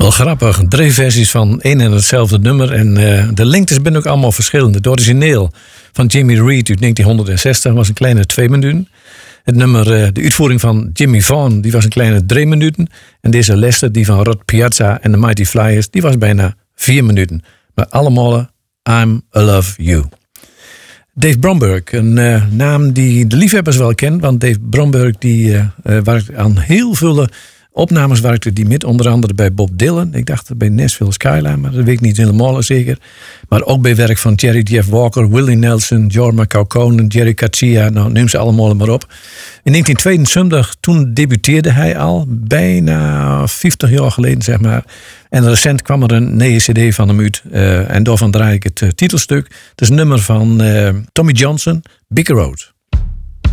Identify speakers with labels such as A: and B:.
A: Wel grappig, 3 versies van één en hetzelfde nummer. En de lengtes zijn ook allemaal verschillend. Het origineel van Jimmy Reed uit 1960 was een kleine 2 minuten. Het nummer, de uitvoering van Jimmy Vaughan, die was een kleine 3 minuten. En deze Lester, die van Rod Piazza en de Mighty Flyers, die was bijna 4 minuten. Maar allemaal I'm a Love You. Dave Bromberg, een naam die de liefhebbers wel kennen. Want Dave Bromberg die werkt aan heel veel opnames werkte die met, onder andere bij Bob Dylan. Ik dacht bij Nashville Skyline, maar dat weet ik niet helemaal zeker. Maar ook bij werk van Jerry Jeff Walker, Willie Nelson, Jorma Kaukonen, Jerry Garcia, nou neem ze allemaal maar op. In 1972, toen debuteerde hij al, bijna 50 jaar geleden zeg maar. En recent kwam er een nieuwe cd van hem uit. En daarvan draai ik het titelstuk. Het is een nummer van Tommy Johnson, Big Road.